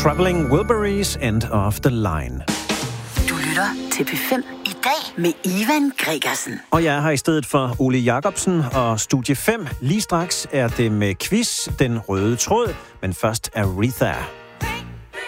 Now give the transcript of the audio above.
Troubling Wilburys, End of the Line. Du lytter til P5 i dag med Ivan Gregersen. Og jeg er her i stedet for Ole Jacobsen og Studie 5. Lige straks er det med quiz, den røde tråd, men først Aretha.